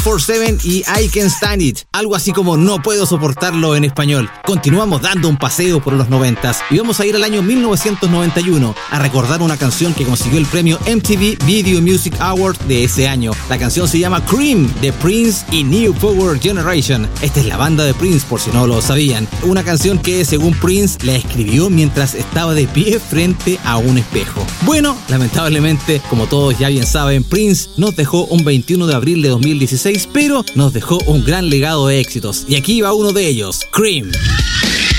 24/7 y I Can't Stand It, algo así como No Puedo Soportarlo en español. Continuamos dando un paseo por los 90s y vamos a ir al año 1991 a recordar una canción que consiguió el premio MTV Video Music Award de ese año. La canción se llama Cream, de Prince y New Power Generation. Esta es la banda de Prince, por si no lo sabían. Una canción que, según Prince, la escribió mientras estaba de pie frente a un espejo. Bueno, lamentablemente, como todos ya bien saben, Prince nos dejó un 21 de abril de 2016, pero nos dejó un gran legado de éxitos. Y aquí va uno de ellos, Cream.